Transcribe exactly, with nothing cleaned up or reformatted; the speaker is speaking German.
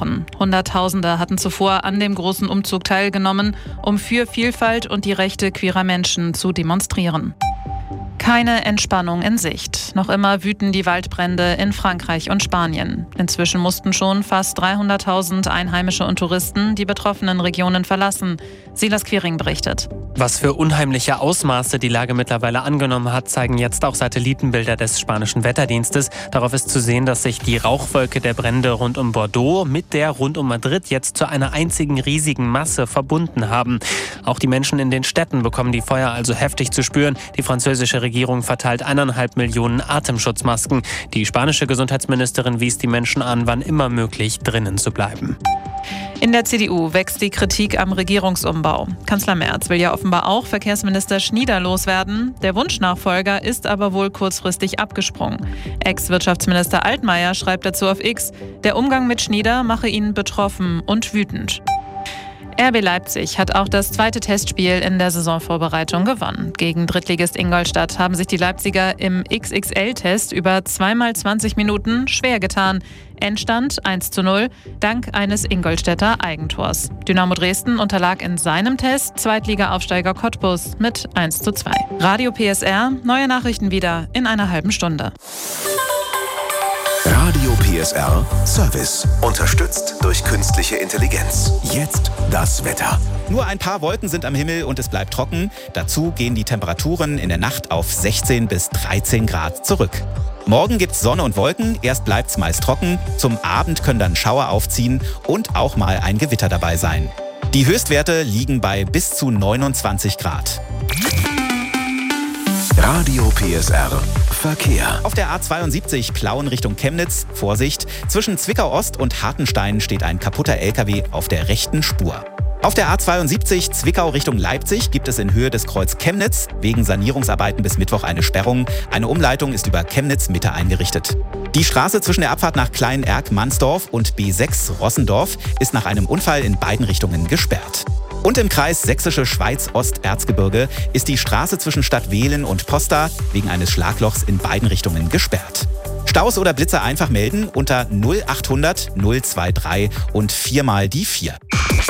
Wochen. Hunderttausende hatten zuvor an dem großen Umzug teilgenommen, um für Vielfalt und die Rechte queerer Menschen zu demonstrieren. Keine Entspannung in Sicht. Noch immer wüten die Waldbrände in Frankreich und Spanien. Inzwischen mussten schon fast dreihunderttausend Einheimische und Touristen die betroffenen Regionen verlassen. Silas Quiring berichtet. Was für unheimliche Ausmaße die Lage mittlerweile angenommen hat, zeigen jetzt auch Satellitenbilder des spanischen Wetterdienstes. Darauf ist zu sehen, dass sich die Rauchwolke der Brände rund um Bordeaux mit der rund um Madrid jetzt zu einer einzigen riesigen Masse verbunden haben. Auch die Menschen in den Städten bekommen die Feuer also heftig zu spüren. Die französische Regierung verteilt eineinhalb Millionen Atemschutzmasken. Die spanische Gesundheitsministerin wies die Menschen an, wann immer möglich drinnen zu bleiben. In der C D U wächst die Kritik am Regierungsumbau. Kanzler Merz will ja offenbar auch Verkehrsminister Schnieder loswerden. Der Wunschnachfolger ist aber wohl kurzfristig abgesprungen. Ex-Wirtschaftsminister Altmaier schreibt dazu auf X, der Umgang mit Schnieder mache ihn betroffen und wütend. R B Leipzig hat auch das zweite Testspiel in der Saisonvorbereitung gewonnen. Gegen Drittligist Ingolstadt haben sich die Leipziger im X X L-Test über zweimal zwanzig Minuten schwer getan. Endstand eins zu null, dank eines Ingolstädter Eigentors. Dynamo Dresden unterlag in seinem Test Zweitliga-Aufsteiger Cottbus mit eins zu zwei. Radio P S R, neue Nachrichten wieder in einer halben Stunde. Radio P S R Service. Unterstützt durch künstliche Intelligenz. Jetzt das Wetter. Nur ein paar Wolken sind am Himmel und es bleibt trocken. Dazu gehen die Temperaturen in der Nacht auf sechzehn bis dreizehn Grad zurück. Morgen gibt's Sonne und Wolken, erst bleibt's meist trocken. Zum Abend können dann Schauer aufziehen und auch mal ein Gewitter dabei sein. Die Höchstwerte liegen bei bis zu neunundzwanzig Grad. Radio P S R Verkehr. Auf der A zweiundsiebzig Plauen Richtung Chemnitz, Vorsicht, zwischen Zwickau Ost und Hartenstein steht ein kaputter L K W auf der rechten Spur. Auf der A zweiundsiebzig Zwickau Richtung Leipzig gibt es in Höhe des Kreuz Chemnitz wegen Sanierungsarbeiten bis Mittwoch eine Sperrung. Eine Umleitung ist über Chemnitz Mitte eingerichtet. Die Straße zwischen der Abfahrt nach Klein-Erk-Mansdorf und B sechs Rossendorf ist nach einem Unfall in beiden Richtungen gesperrt. Und im Kreis Sächsische Schweiz-Ost-Erzgebirge ist die Straße zwischen Stadtwehlen und Posta wegen eines Schlaglochs in beiden Richtungen gesperrt. Staus oder Blitzer einfach melden unter null achthundert null drei drei und viermal die vier.